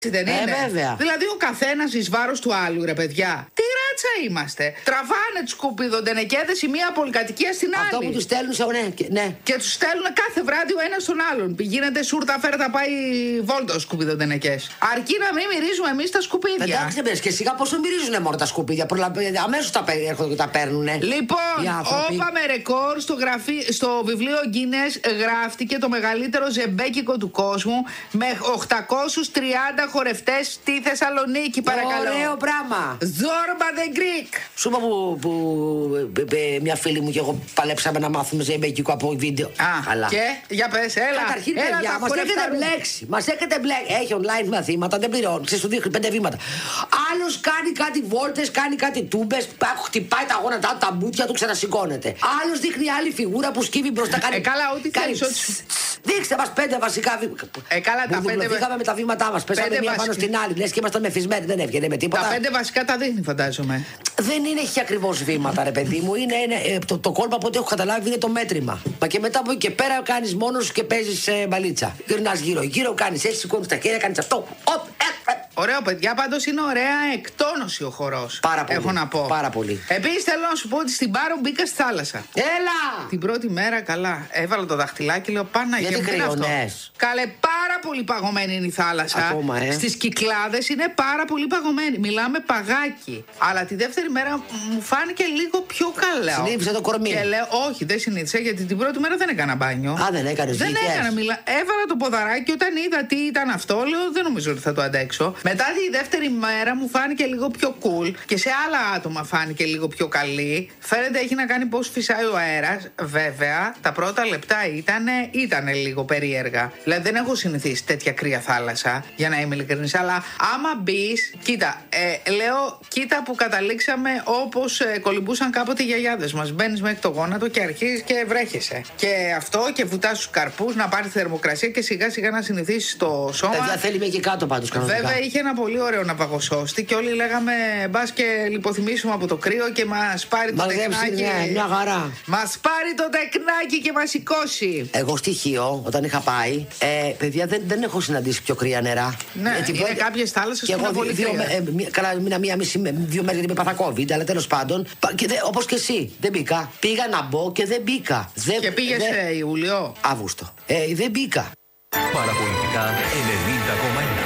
Δεν είναι. Βέβαια. Δηλαδή ο καθένας εις βάρος του άλλου, ρε παιδιά. Τι ράτσα είμαστε. Τραβάνε τους σκουπιδοντενεκέδες η μία πολυκατοικία στην άλλη. Αυτό που τους στέλνουν σε ναι. Και τους στέλνουν κάθε βράδυ ο ένας στον άλλον. Πηγαίνετε σούρτα, φέρτα, πάει βόλτο σκουπιδοντενεκές. Αρκεί να μην μυρίζουμε εμείς τα σκουπίδια. Εντάξει, μπες και σιγά πόσο μυρίζουνε μόνο τα σκουπίδια. Αμέσως έρχονται και τα παίρνουνε. Λοιπόν, όπαμε ρεκόρ στο βιβλίο Guinness γράφτηκε το μεγαλύτερο ζεμπέκικο του κόσμου με 830 χορευτές στη Θεσσαλονίκη, παρακαλώ. Ωραίο πράγμα. Zorba the Greek. Σου είπα που μια φίλη μου και εγώ παλέψαμε να μάθουμε ζεμπέκικο από βίντεο. Α, και για πες, έλα. Καταρχήν, παιδιά, μας έχετε μπλέξει. Έχει online μαθήματα, δεν πληρώνει. Σου δείχνει 5 βήματα. Άλλος κάνει κάτι βόλτες, κάνει κάτι τούμπες, χτυπάει τα γόνατά του, τα μπούτια του, ξανασηκώνεται. Άλλος δείχνει άλλη φιγούρα που σκύβει μπροστά. Καλά, ό,τι θέλεις. Δείξτε μας 5 βασικά βήματα. Καλά, τα 5 βασικά με τα βήματά μας. Πέσαμε μία πάνω στην άλλη. Λες και ήμασταν μεθυσμένοι, δεν έβγαινε με τίποτα. Τα 5 βασικά τα δείχνει, φαντάζομαι. Δεν είναι έχει ακριβώς βήματα, ρε παιδί μου. Το κόλπο από ό,τι έχω καταλάβει είναι το μέτρημα. Μα και μετά από εκεί και πέρα κάνεις μόνος σου και παίζεις μπαλίτσα. Γυρνάς γύρω-γύρω, κάνεις έτσι, σηκώνεις τα χέρια, κάνεις αυτό. Ωραίο, παιδιά, πάντως είναι ωραία εκτόνωση ο χορός. Πάρα πολύ. Έχω να πω. Πάρα πολύ. Επίσης θέλω να σου πω ότι στην Πάρο μπήκα στη θάλασσα. Έλα! Την πρώτη μέρα, καλά. Έβαλα το δαχτυλάκι, λέω πάνω να γίνει αυτό. Καλέ, πάρα πολύ παγωμένη είναι η θάλασσα. Ακόμα, Στις Κυκλάδες είναι πάρα πολύ παγωμένη. Μιλάμε παγάκι. Αλλά τη δεύτερη μέρα μου φάνηκε λίγο πιο καλά. Συνήθισε το κορμί. Και λέω, όχι, δεν συνήθισα γιατί την πρώτη μέρα δεν έκανα μπάνιο. Α, δεν έκανες. Δεν έκανα. Έβαλα το ποδαράκι και όταν είδα τι ήταν αυτό, λέω, δεν νομίζω ότι θα το αντέξω. Μετά τη δεύτερη μέρα μου φάνηκε λίγο πιο cool και σε άλλα άτομα φάνηκε λίγο πιο καλή. Φαίνεται έχει να κάνει πώς φυσάει ο αέρας. Βέβαια, τα πρώτα λεπτά ήταν λίγο περίεργα. Δηλαδή δεν έχω συνηθίσει τέτοια κρύα θάλασσα, για να είμαι ειλικρινής. Αλλά άμα μπεις, κοίτα, λέω, κοίτα που καταλήξαμε όπως κολυμπούσαν κάποτε οι γιαγιάδες μας. Μπαίνεις μέχρι το γόνατο και αρχίζεις και βρέχεσαι. Και αυτό και βουτάς τους καρπούς να πάρει θερμοκρασία και σιγά σιγά να συνηθίσεις το σώμα. Παιδιά, θέλει με εκεί κάτω πάντως κανονικά. Βέβαια είχε ένα πολύ ωραίο ναυαγοσώστη και όλοι λέγαμε μπας και λιποθυμίσουμε από το κρύο και μας πάρει το τεκνάκι. Μια χαρά. Μας πάρει το τεκνάκι και μας σηκώσει. Εγώ στοιχείο, όταν είχα πάει, παιδιά δεν έχω συναντήσει πιο κρύα νερά. Ναι, είναι κάποιες θάλασσες που είναι πολύ κρύα. Καλά, μήνα 2 μέρες γιατί με πάθα COVID, αλλά τέλος πάντων, όπως και εσύ, δεν μπήκα. Πήγα να μπω και δεν μπήκα. Και πήγες Ιούλιο. Αύγουστο. Δεν μπήκα. Παραπολιτικά 90,1.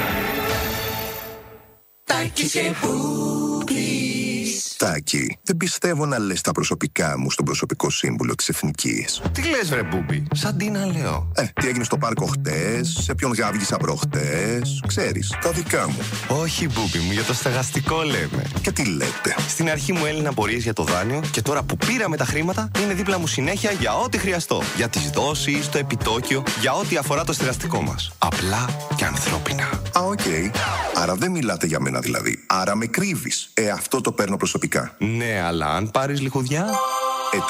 Τάκης και Μπούμπης. Τάκη, δεν πιστεύω να λες τα προσωπικά μου στον προσωπικό σύμβουλο της Εθνικής. Τι λες βρε Μπούμπη, σαν τι να λέω. Τι έγινε στο πάρκο χτες, σε ποιον γάβγισα προχτές, ξέρεις, τα δικά μου. Όχι Μπούμπη μου, για το στεγαστικό λέμε. Και τι λέτε. Στην αρχή μου έλυνα απορίες για το δάνειο και τώρα που πήραμε τα χρήματα είναι δίπλα μου συνέχεια για ό,τι χρειαστώ. Για τις δόσεις, το επιτόκιο, για ό,τι αφορά το στεγαστικό μας. Απλά και ανθρώπινα. Οκ. Άρα δεν μιλάτε για μένα δηλαδή. Άρα με κρύβεις. Αυτό το παίρνω προσωπικά. Ναι, αλλά αν πάρεις λιχουδιά...